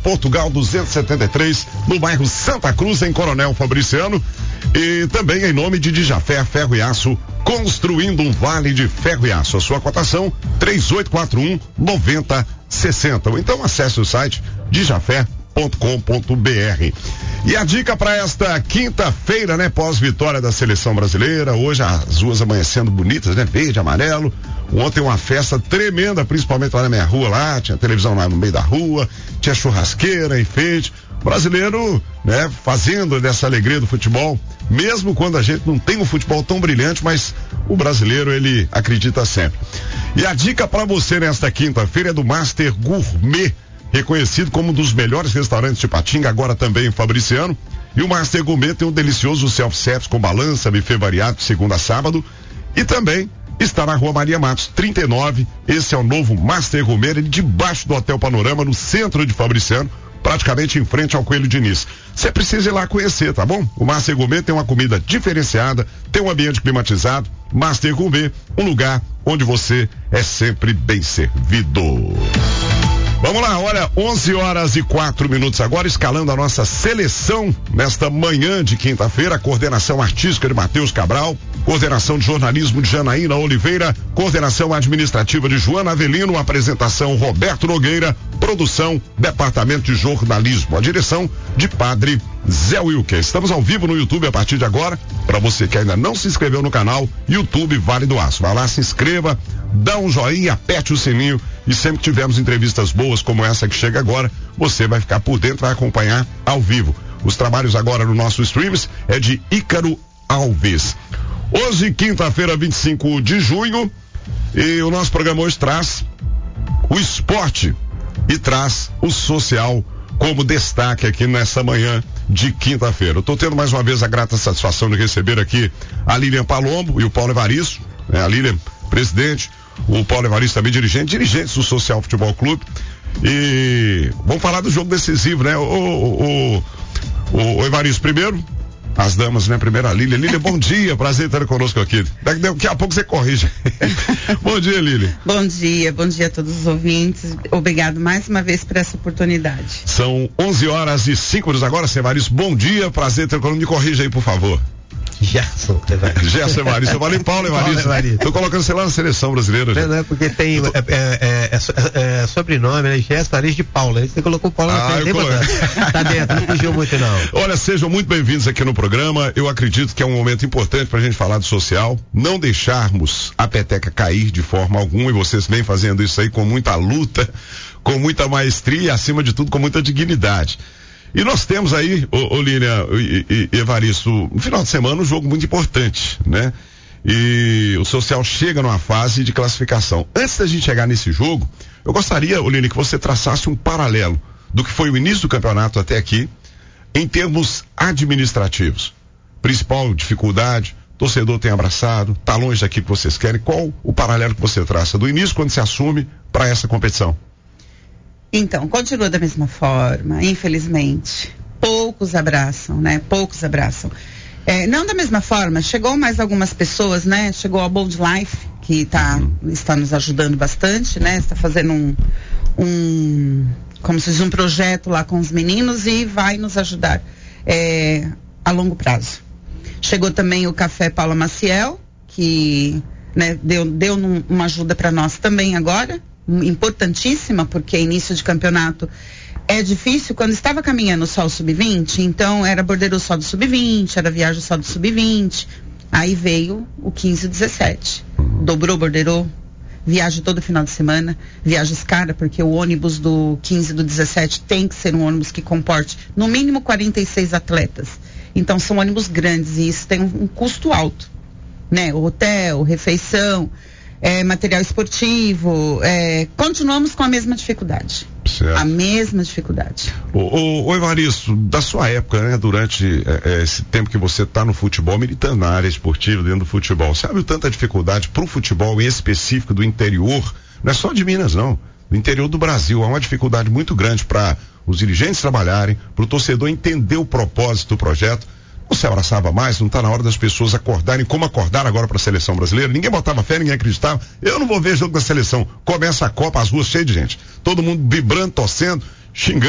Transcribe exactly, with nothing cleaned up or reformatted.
Portugal duzentos e setenta e três, no bairro Santa Cruz, em Coronel Fabriciano. E também em nome de Dijafé Ferro e Aço, construindo um vale de ferro e aço. A sua cotação três oito quatro um, nove zero seis zero. Ou então acesse o site dijafé ponto com ponto br. E a dica para esta quinta-feira, né, pós-vitória da seleção brasileira, hoje as ruas amanhecendo bonitas, né, verde, amarelo. Ontem uma festa tremenda, principalmente lá na minha rua lá, tinha televisão lá no meio da rua, tinha churrasqueira, enfeite. Brasileiro, né, fazendo dessa alegria do futebol, mesmo quando a gente não tem um futebol tão brilhante, mas o brasileiro, ele acredita sempre. E a dica para você nesta quinta-feira é do Master Gourmet, reconhecido como um dos melhores restaurantes de Patinga, agora também em Fabriciano. E o Master Gourmet tem um delicioso self-service com balança, buffet variado de segunda a sábado. E também está na Rua Maria Matos, trinta e nove. Esse é o novo Master Gourmet, ele debaixo do Hotel Panorama, no centro de Fabriciano, praticamente em frente ao Coelho Diniz. Você precisa ir lá conhecer, tá bom? O Master Gourmet tem uma comida diferenciada, tem um ambiente climatizado. Master Gourmet, um lugar onde você é sempre bem servido. Vamos lá, olha, onze horas e quatro minutos agora, escalando a nossa seleção nesta manhã de quinta-feira. Coordenação artística de Matheus Cabral, coordenação de jornalismo de Janaína Oliveira, coordenação administrativa de Joana Avelino, apresentação Roberto Nogueira, produção Departamento de Jornalismo, a direção de Padre Zé Wilker. Estamos ao vivo no YouTube a partir de agora. Para você que ainda não se inscreveu no canal, YouTube Vale do Aço. Vai lá, se inscreva, dá um joinha, aperte o sininho e sempre que tivermos entrevistas boas como essa que chega agora, você vai ficar por dentro, vai acompanhar ao vivo. Os trabalhos agora no nosso streams é de Ícaro Alves. Hoje, quinta-feira, vinte e cinco de junho, e o nosso programa hoje traz o esporte e traz o social como destaque aqui nessa manhã de quinta-feira. Eu tô tendo mais uma vez a grata satisfação de receber aqui a Lilian Palombo e o Paulo Evaristo, né? A Lilian, presidente, o Paulo Evaristo também dirigente, dirigentes do Social Futebol Clube. E vamos falar do jogo decisivo, né? O, o, o, o Evaristo primeiro, as damas, né? Primeiro a Lília. Lília, bom dia, prazer estar conosco aqui. Daqui a pouco você corrige. Bom dia, Lília. Bom dia, bom dia a todos os ouvintes. Obrigado mais uma vez por essa oportunidade. São onze horas e cinco minutos agora, seu Evaristo. Bom dia, prazer ter conosco. Me corrija aí, por favor. Gerson Evaristo. Gerson Evaristo. Eu falei Paulo Evaristo. Tô colocando você lá na seleção brasileira. Não, não é porque tem tô... é, é, é, é, é sobrenome, né? Gerson Evaristo de Paulo. Aí você colocou Paulo na frente. Colo... Tá dentro, não fugiu muito não. Olha, sejam muito bem-vindos aqui no programa. Eu acredito que é um momento importante pra gente falar do social. Não deixarmos a peteca cair de forma alguma, e vocês vêm fazendo isso aí com muita luta, com muita maestria e, acima de tudo, com muita dignidade. E nós temos aí, ô, ô Lília e, e Evaristo, no final de semana um jogo muito importante, né? E o social chega numa fase de classificação. Antes da gente chegar nesse jogo, eu gostaria, ô Lília, que você traçasse um paralelo do que foi o início do campeonato até aqui, em termos administrativos. Principal dificuldade, torcedor tem abraçado, tá longe daqui que vocês querem. Qual o paralelo que você traça do início, quando se assume, para essa competição? Então, continua da mesma forma, infelizmente. Poucos abraçam, né? Poucos abraçam. É, não da mesma forma, chegou mais algumas pessoas, né? Chegou a Bold Life, que tá, está nos ajudando bastante, né? Está fazendo um, um, como se diz, um projeto lá com os meninos e vai nos ajudar é, a longo prazo. Chegou também o Café Paula Maciel, que, né, deu, deu num, uma ajuda para nós também agora, importantíssima, porque início de campeonato é difícil. Quando estava caminhando só o sub vinte, então era bordeiro só do sub vinte, era viagem só do sub vinte, aí veio o quinze e dezessete, dobrou bordeiro, viagem todo final de semana, viagens cara, porque o ônibus do quinze e do dezessete tem que ser um ônibus que comporte no mínimo quarenta e seis atletas, então são ônibus grandes e isso tem um, um custo alto, né? O hotel, refeição, É, material esportivo, é, continuamos com a mesma dificuldade. Certo. A mesma dificuldade. Ô, ô, ô Evaristo, da sua época, né, durante é, esse tempo que você está no futebol, militando na área esportiva, dentro do futebol, você viu tanta dificuldade para o futebol, em específico do interior, não é só de Minas não, do interior do Brasil, há uma dificuldade muito grande para os dirigentes trabalharem, para o torcedor entender o propósito do projeto. Você abraçava mais, não está na hora das pessoas acordarem como acordaram agora para a seleção brasileira? Ninguém botava fé, ninguém acreditava. Eu não vou ver jogo da seleção. Começa a Copa, as ruas cheias de gente. Todo mundo vibrando, torcendo, xingando.